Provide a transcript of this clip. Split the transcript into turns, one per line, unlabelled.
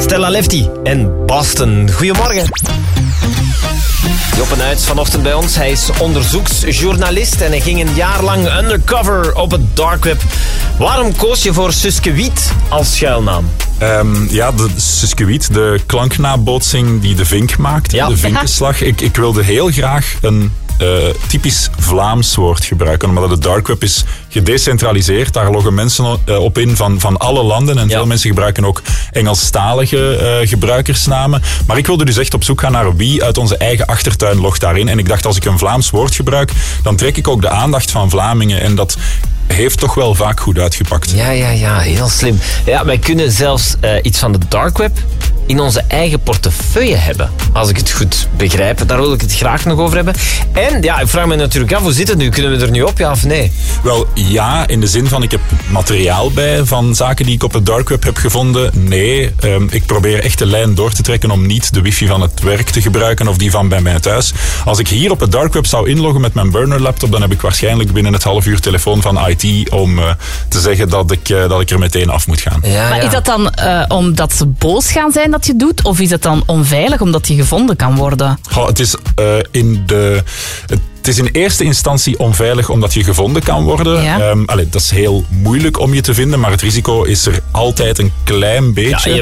Stella Lefty en Boston. Goedemorgen. Joppe Nuits vanochtend bij ons. Hij is onderzoeksjournalist en hij ging een jaar lang undercover op het dark web. Waarom koos je voor Suske Wiet als schuilnaam?
De Suske Wiet, de klanknabootsing die de vink maakt, de vinkenslag. Ik wilde heel graag een typisch Vlaams woord gebruiken, omdat het dark web is gedecentraliseerd. Daar loggen mensen op in van alle landen en veel mensen gebruiken ook Engelstalige gebruikersnamen. Maar ik wilde dus echt op zoek gaan naar wie uit onze eigen achtertuin logt daarin. En ik dacht, als ik een Vlaams woord gebruik, dan trek ik ook de aandacht van Vlamingen. En dat heeft toch wel vaak goed uitgepakt.
Ja, heel slim. Ja, wij kunnen zelfs iets van de dark web in onze eigen portefeuille hebben. Als ik het goed begrijp. Daar wil ik het graag nog over hebben. En ja, ik vraag me natuurlijk af, hoe zit het nu? Kunnen we er nu op, ja of nee?
Wel, ja, in de zin van ik heb materiaal bij van zaken die ik op het dark web heb gevonden. Nee, ik probeer echt de lijn door te trekken om niet de wifi van het werk te gebruiken of die van bij mij thuis. Als ik hier op het dark web zou inloggen met mijn burner laptop, dan heb ik waarschijnlijk binnen het half uur telefoon van IT om te zeggen dat ik er meteen af moet gaan.
Ja. Maar is dat dan omdat ze boos gaan zijn dat je doet? Of is het dan onveilig omdat je gevonden kan worden?
Het is in eerste instantie onveilig omdat je gevonden kan worden.
Ja.
Dat is heel moeilijk om je te vinden, maar het risico is er altijd een klein beetje.
Ja,